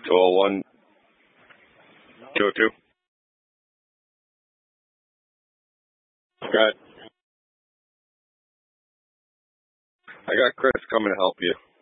201, 202. Got, I got Chris coming to help you.